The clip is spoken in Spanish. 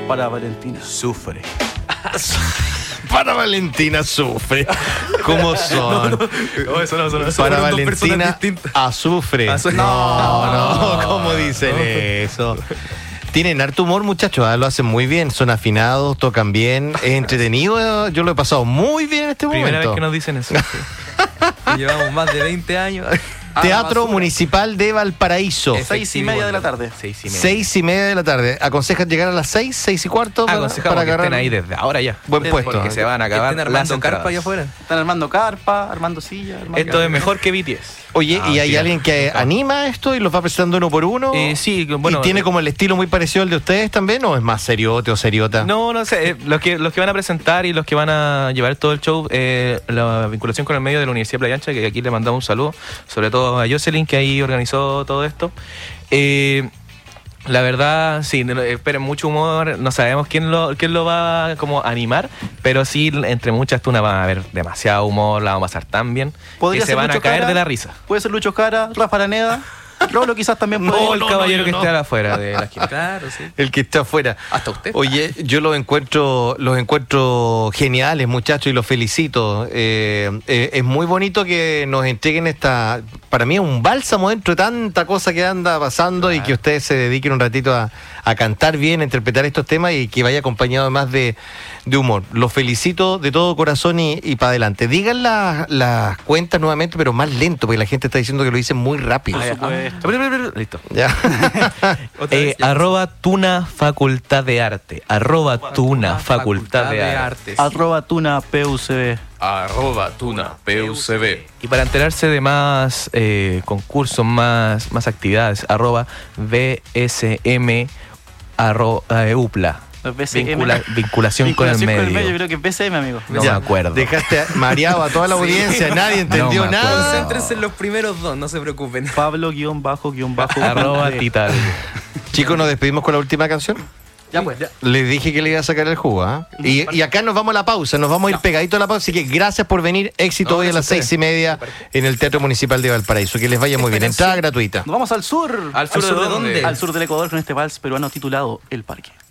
Para Valentina. Sufre. Para Valentina sufre. ¿Cómo son? No, eso no. Para Valentina azufre. No, ¿cómo dicen eso? Tienen harto humor, muchachos, lo hacen muy bien, son afinados, tocan bien, es entretenido, yo lo he pasado muy bien en este momento. Primera vez que nos dicen eso. Llevamos más de 20 años. Teatro Municipal de Valparaíso. 6:30 de la tarde. 6:30 de la tarde. ¿Aconsejan llegar a las 6, 6:15? Aconsejamos que estén ahí desde ahora ya. Buen puesto. Porque se van a acabar Estén las armando entradas. carpa allá afuera. Están armando carpa, armando sillas. Esto es mejor que BTS. Oye, ¿y hay alguien que anima esto y los va presentando uno por uno? Sí, bueno. ¿Y tiene como el estilo muy parecido al de ustedes también o es más seriote o seriota? No sé. Los que van a presentar y los que van a llevar todo el show, la vinculación con el medio de la Universidad Playa Ancha, que aquí le mandamos un saludo, sobre todo a Jocelyn, que ahí organizó todo esto. La verdad, sí, esperen mucho humor. No sabemos quién lo va como a animar, pero sí, entre muchas tunas va a haber demasiado humor, la vamos a pasar tan bien que se van a caer de la risa. Puede ser Lucho Jara, Rafa Araneda, Rolo quizás también puede. O el caballero que esté afuera de la esquina. Claro, sí. El que está afuera. Hasta usted. Oye, yo los encuentro geniales, muchachos, y los felicito. Es muy bonito que nos entreguen para mí es un bálsamo dentro de tanta cosa que anda pasando y que ustedes se dediquen un ratito a cantar bien, a interpretar estos temas y que vaya acompañado además de humor. Los felicito de todo corazón y para adelante. Digan las cuentas nuevamente, pero más lento, porque la gente está diciendo que lo dicen muy rápido. Listo. Ya. Arroba Tuna Facultad de Arte. Arroba Tuna Facultad de Arte. Arroba Tuna PUCB. Arroba Tuna PUCB. Y para enterarse de más concursos, más actividades, arroba BSM UPLA. Vinculación con el medio. Yo creo que es BCM, amigo. No me acuerdo. Dejaste mareado a toda la audiencia, nadie entendió No me nada. Concéntrense en los primeros dos, no se preocupen. Pablo__. Arroba Tital. Chicos, nos despedimos con la última canción. Ya pues. Les dije que le iba a sacar el jugo, ¿ah? Y acá nos vamos a la pausa, nos vamos a ir pegadito a la pausa, así que gracias por venir, éxito hoy a las 6:30 en el Teatro Municipal de Valparaíso, que les vaya muy bien, entrada gratuita. Nos vamos al sur. ¿Al sur de dónde? Al sur del Ecuador con este vals peruano titulado El Parque.